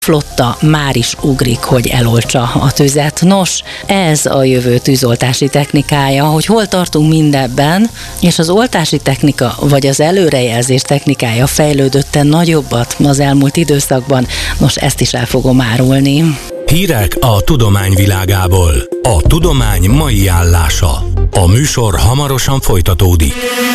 flotta már is ugrik, hogy eloltsa a tüzet. Nos, ez a jövő tűzoltási technikája, hogy hol tartunk mindebben, és az oltási technika vagy az előrejelzés technikája fejlődötte nagyobbat az elmúlt időszakban. Nos, ezt is el fogom árulni. Hírek a tudomány világából. A tudomány mai állása. A műsor hamarosan folytatódik.